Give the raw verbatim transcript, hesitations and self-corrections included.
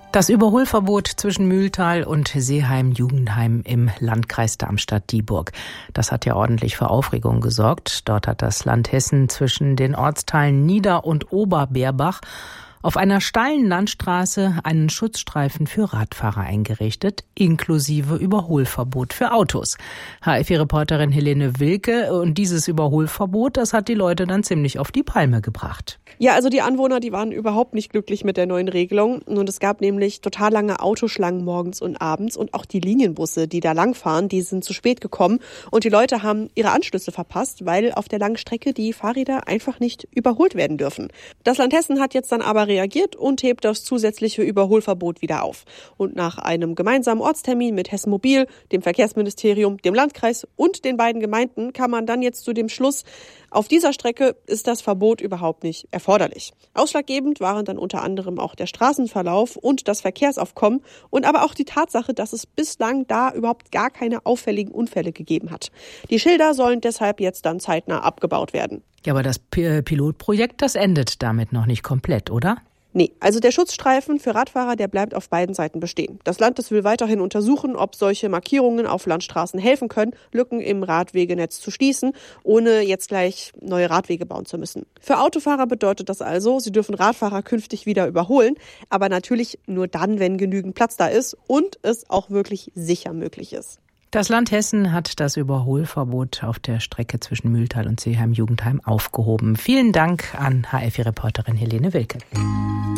Das Überholverbot zwischen Mühltal und Seeheim-Jugendheim im Landkreis Darmstadt-Dieburg. Das hat ja ordentlich für Aufregung gesorgt. Dort hat das Land Hessen zwischen den Ortsteilen Nieder- und Oberbeerbach auf einer steilen Landstraße einen Schutzstreifen für Radfahrer eingerichtet, inklusive Überholverbot für Autos. H F I-Reporterin Helene Wilke, und dieses Überholverbot, das hat die Leute dann ziemlich auf die Palme gebracht. Ja, also die Anwohner, die waren überhaupt nicht glücklich mit der neuen Regelung. Und es gab nämlich total lange Autoschlangen morgens und abends. Und auch die Linienbusse, die da langfahren, die sind zu spät gekommen. Und die Leute haben ihre Anschlüsse verpasst, weil auf der langen Strecke die Fahrräder einfach nicht überholt werden dürfen. Das Land Hessen hat jetzt dann aber reagiert und hebt das zusätzliche Überholverbot wieder auf. Und nach einem gemeinsamen Ortstermin mit Hessen Mobil, dem Verkehrsministerium, dem Landkreis und den beiden Gemeinden kam man dann jetzt zu dem Schluss, auf dieser Strecke ist das Verbot überhaupt nicht erforderlich. Ausschlaggebend waren dann unter anderem auch der Straßenverlauf und das Verkehrsaufkommen und aber auch die Tatsache, dass es bislang da überhaupt gar keine auffälligen Unfälle gegeben hat. Die Schilder sollen deshalb jetzt dann zeitnah abgebaut werden. Ja, aber das P- Pilotprojekt, das endet damit noch nicht komplett, oder? Nee, also der Schutzstreifen für Radfahrer, der bleibt auf beiden Seiten bestehen. Das Land das will weiterhin untersuchen, ob solche Markierungen auf Landstraßen helfen können, Lücken im Radwegenetz zu schließen, ohne jetzt gleich neue Radwege bauen zu müssen. Für Autofahrer bedeutet das also, sie dürfen Radfahrer künftig wieder überholen, aber natürlich nur dann, wenn genügend Platz da ist und es auch wirklich sicher möglich ist. Das Land Hessen hat das Überholverbot auf der Strecke zwischen Mühltal und Seeheim-Jugendheim aufgehoben. Vielen Dank an H F I-Reporterin Helene Wilke.